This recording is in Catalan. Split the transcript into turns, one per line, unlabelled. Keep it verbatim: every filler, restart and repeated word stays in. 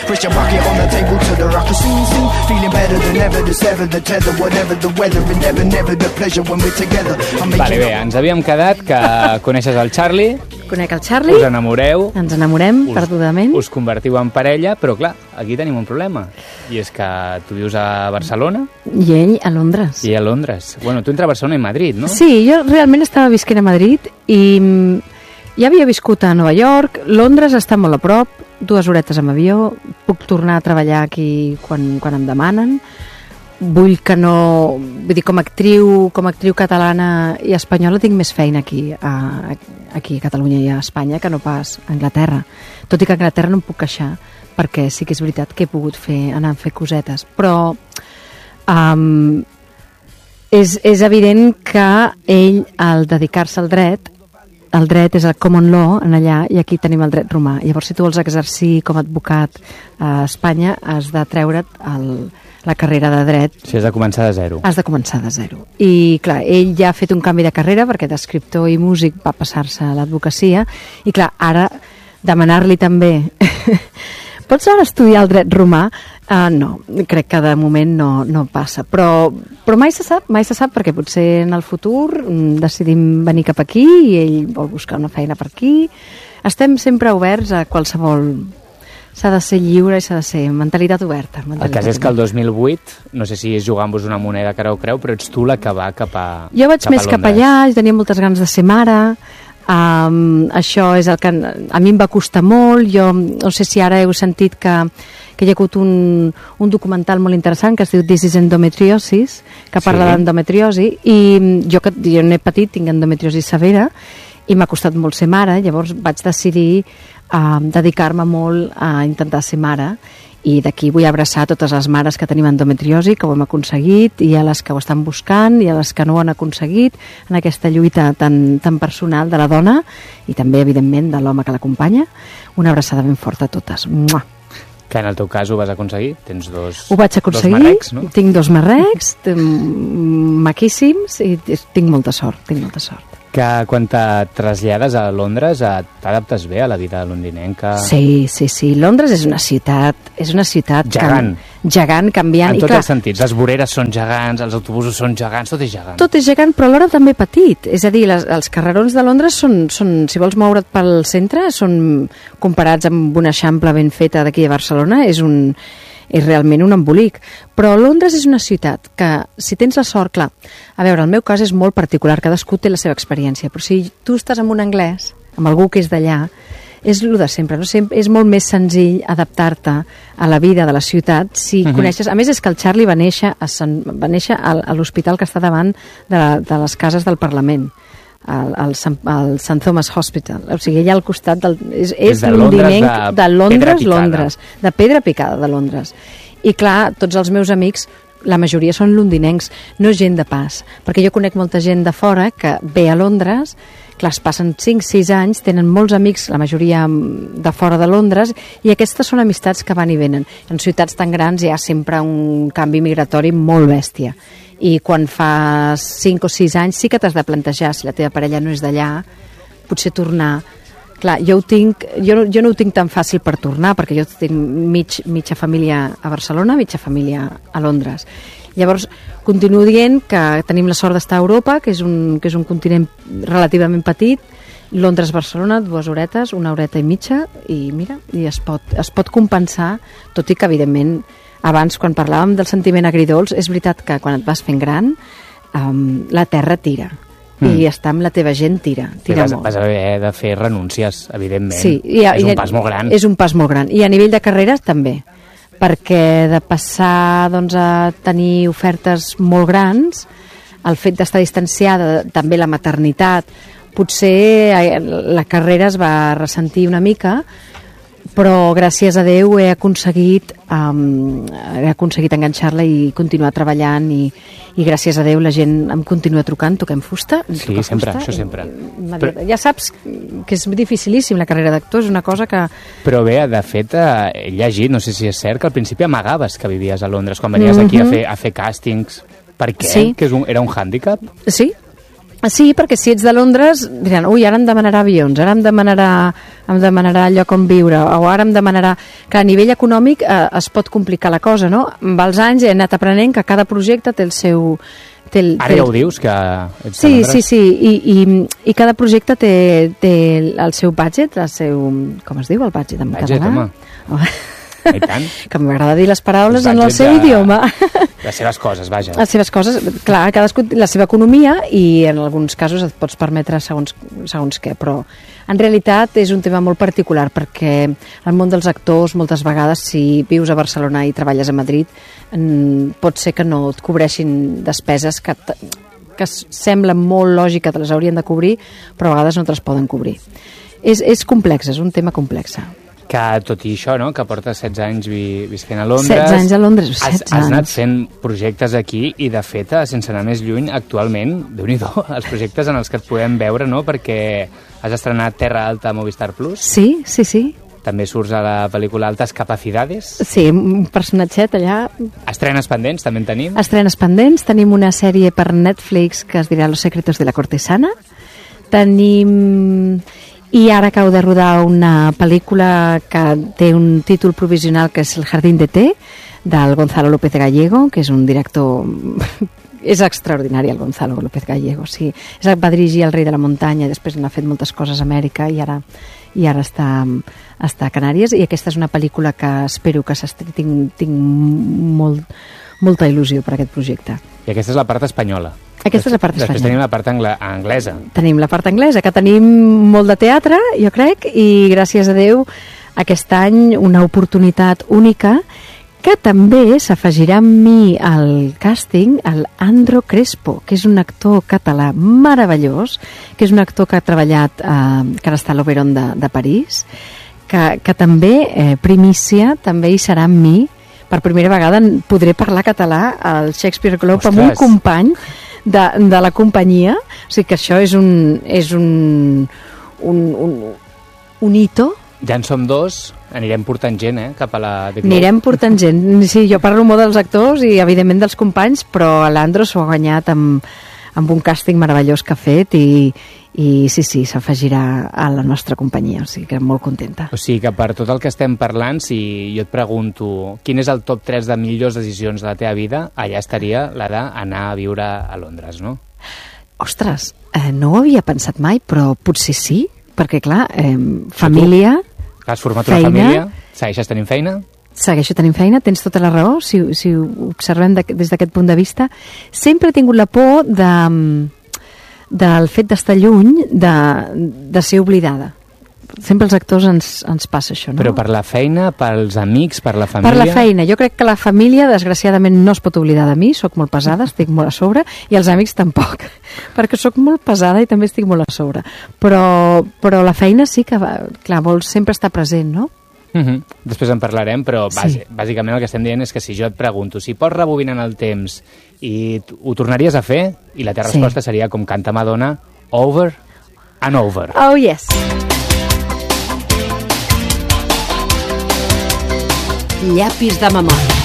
Press your bucket on the table to the rock sing, sing. Feeling better than ever, the sever, the tether, whatever the weather, and never, never the pleasure when we're together.
Vale, bé, ens havíem quedat que coneixes el Charlie.
Conec el Charlie.
Us enamoreu.
Ens enamorem us, perdudament.
Us convertiu en parella, però clar, aquí tenim un problema. I és que tu vius a Barcelona.
I ell a Londres.
I a Londres. Bueno, tu entre Barcelona i Madrid, no?
Sí, jo realment estava visquent a Madrid i ja havia viscut a Nova York. Londres està molt a prop, dues horetes amb avió. Puc tornar a treballar aquí quan, quan em demanen. Vull que no... Vull dir, com a actriu, com a actriu catalana i espanyola tinc més feina aquí a, aquí a Catalunya i a Espanya que no pas a Anglaterra. Tot i que a Anglaterra no em puc queixar, perquè sí que és veritat que he pogut fer, anar a fer cosetes. Però um, és, és evident que ell, al dedicar-se al dret, el dret és el common law en allà i aquí tenim el dret romà. Llavors, si tu vols exercir com a advocat a Espanya, has de treure't el, la carrera de dret.
Si has de començar de zero.
Has de començar de zero. I, clar, ell ja ha fet un canvi de carrera perquè d'escriptor i músic va passar-se a l'advocacia i, clar, ara demanar-li també pots ara estudiar el dret romà? Uh, no, crec que de moment no, no passa, però, però mai se sap, mai se sap perquè potser en el futur decidim venir cap aquí i ell vol buscar una feina per aquí. Estem sempre oberts a qualsevol... S'ha de ser lliure i s'ha de ser mentalitat oberta. Mentalitat
el cas és que el dos mil vuit, no sé si és jugant-vos una moneda cara o creu, però ets tu la que va cap a
Jo vaig
cap
més
a
cap allà, jo tenia moltes ganes de ser mare, um, això és el que a mi em va costar molt. Jo no sé si ara heu sentit que, que hi ha hagut un, un documental molt interessant que es diu This is Endometriosis, que parla sí. d'endometriosi, i jo, que jo n'he patit, tinc endometriosi severa, i m'ha costat molt ser mare, llavors vaig decidir uh, dedicar-me molt a intentar ser mare i d'aquí vull abraçar totes les mares que tenim endometriosi, que ho hem aconseguit, i a les que ho estan buscant i a les que no ho han aconseguit en aquesta lluita tan, tan personal de la dona i també, evidentment, de l'home que l'acompanya. Una abraçada ben forta a totes. Mua!
Que en el teu cas ho vas aconseguir? Tens dos,
ho vaig aconseguir,
dos marrecs, no?
Tinc dos marrecs maquíssims i tinc molta sort, tinc molta sort.
Que quan te trasllades a Londres t'adaptes bé a la vida londinenca?
Sí, sí, sí. Londres és una ciutat... És una ciutat...
Gegant.
Can, gegant, canviant.
En tots
clar,
els sentits. Les voreres són gegants, els autobusos són gegants, tot és gegant.
Tot és gegant, però alhora també petit. És a dir, les, els carrerons de Londres són, són... Si vols moure't pel centre, són comparats amb una eixample ben feta d'aquí a Barcelona, és un... és realment un embolic. Però Londres és una ciutat que, si tens la sort, clar, a veure, el meu cas és molt particular, cadascú té la seva experiència, però si tu estàs amb un anglès, amb algú que és d'allà, és el de sempre, no? Sempre és molt més senzill adaptar-te a la vida de la ciutat si uh-huh. coneixes... A més, és que el Charlie va néixer a, Sant, va néixer a, a l'hospital que està davant de, la, de les cases del Parlament, al, al, al Saint Thomas Hospital, o sigui, allà al costat del, és, és
de Londres,
de, de Londres,
Londres,
de pedra picada de Londres. I clar, tots els meus amics, la majoria són londinencs, no és gent de pas, perquè jo conec molta gent de fora que ve a Londres, clar, es passen cinc sis anys, tenen molts amics, la majoria de fora de Londres, i aquestes són amistats que van i venen. En ciutats tan grans hi ha sempre un canvi migratori molt bèstia. I quan fa cinc o sis anys sí que t'has de plantejar, si la teva parella no és d'allà, potser tornar. Clar, jo, ho tinc, jo, no, jo no ho tinc tan fàcil per tornar, perquè jo tinc mig, mitja família a Barcelona, mitja família a Londres. Llavors, continuo dient que tenim la sort d'estar a Europa, que és un, que és un continent relativament petit, Londres-Barcelona, dues horetes, una horeta i mitja, i mira, i es pot, es pot compensar, tot i que, evidentment, abans, quan parlàvem del sentiment agridolç, és veritat que quan et vas fent gran, um, la terra tira. Mm. I estar amb la teva gent tira, tira
vas,
molt.
Vas haver de fer renúncies, evidentment.
Sí, i,
és
i,
un pas molt gran.
És un pas molt gran. I a nivell de carreres també, perquè de passar doncs, a tenir ofertes molt grans, el fet d'estar distanciada, també la maternitat, potser la carrera es va ressentir una mica, però gràcies a Déu he aconseguit um, he aconseguit enganxar-la i continuar treballant i, i gràcies a Déu la gent em continua trucant, toquem fusta,
sí, sempre, fusta, això sempre.
Però... Ja saps que és dificilíssim la carrera d'actor, és una cosa que...
Però bé, de fet, he llegit, no sé si és cert, que al principi amagaves que vivies a Londres quan venies mm-hmm. aquí a fer, a fer càstings. Per què?
Sí.
Que és un, era un hàndicap?
Sí, Sí, perquè si ets de Londres diran, ui, ara em demanarà avions, ara em demanarà, em demanarà lloc on viure, o ara em demanarà... Que a nivell econòmic eh, es pot complicar la cosa, no? Amb els anys he anat aprenent que cada projecte té el seu... Té el,
Ara
té
ja
el...
ho dius, que ets
Sí,
de Londres?
sí, sí, I, i, i cada projecte té, té el seu budget, el seu... Com es diu el budget en
Budget,
català?
home. I tant.
Que m'agrada dir les paraules
Els
en el
budgets
seu
de-
idioma.
Les seves coses, vaja.
Les seves coses, clar, cadascú té la seva economia i en alguns casos et pots permetre segons, segons què, però en realitat és un tema molt particular perquè el món dels actors moltes vegades, si vius a Barcelona i treballes a Madrid, en, pot ser que no et cobreixin despeses que, t- que s- semblen molt lògica, te les haurien de cobrir, però a vegades no te les poden cobrir. És, és complex, és un tema complex.
Que tot i això, no?, que portes setze anys vi, visquent a Londres...
setze anys a Londres,
has,
setze
has anat
anys.
fent projectes aquí i, de fet, eh, sense anar més lluny, actualment, Déu-n'hi-do, els projectes en els que et podem veure, no?, perquè has estrenat Terra Alta a Movistar Plus.
Sí, sí, sí.
També surts a la pel·lícula Altas Capacidades.
Sí, un personatget allà.
Estrenes pendents, també en tenim.
Estrenes pendents, tenim una sèrie per Netflix que es dirà Los secretos de la cortesana. Tenim... I ara acabo de rodar una pel·lícula que té un títol provisional que és El jardín de té, del Gonzalo López Gallego, que és un director... és extraordinari el Gonzalo López Gallego, sí. És, va dirigir El rei de la muntanya, després n'ha fet moltes coses a Amèrica i ara, i ara està, està a Canàries, i aquesta és una pel·lícula que espero que s'estri... Tinc, tinc molt, molta il·lusió per aquest projecte.
I aquesta és la part espanyola.
Aquesta és la part
Després
espanyola.
tenim la part angla anglesa.
Tenim la part anglesa, que tenim molt de teatre, jo crec, i gràcies a Déu aquest any una oportunitat única que també s'afegirà amb mi al càsting el Andro Crespo, que és un actor català meravellós, que és un actor que ha treballat, eh, que ara està a l'Oberon de, de París, que, que també, eh, primícia, també hi serà amb mi. Per primera vegada podré parlar català al Shakespeare Globe amb un
Ostres.
company de, de la companyia, o sigui que això és un, és un, un, un, un hito.
Ja en som dos, anirem portant gent, eh, cap a la... The Globe.
Anirem portant gent. Sí, jo parlo molt dels actors i evidentment dels companys, però l'Andro s'ho ha guanyat amb, amb un càsting meravellós que ha fet i, i sí, sí, s'afegirà a la nostra companyia, o sigui que molt contenta.
O sigui que per tot el que estem parlant, si jo et pregunto quin és el top tres de millors decisions de la teva vida, allà estaria la d'anar a viure a Londres, no?
Ostres, eh, no ho havia pensat mai, però potser sí, perquè clar, eh, família...
Has format
feina,
una família, segueixes tenint feina?
Segueixo tenint feina, tens tota la raó, si, si ho observem de, des d'aquest punt de vista. Sempre he tingut la por de, del fet d'estar lluny, de, de ser oblidada. Sempre els actors ens, ens passa això, no?
Però per la feina, pels amics, per la família...
Per la feina. Jo crec que la família, desgraciadament, no es pot oblidar de mi, sóc molt pesada, estic molt a sobre, i els amics tampoc, perquè sóc molt pesada i també estic molt a sobre. Però, però la feina sí que, va, clar, vols sempre estar present, no?
Uh -huh. Després en parlarem, però bàs
Sí.
bàsicament el que estem dient és que si jo et pregunto si pots rebobinar en el temps i t- ho tornaries a fer, i la teva
Sí.
resposta seria com canta Madonna, over and over.
Oh, yes.
Llapis de memòria.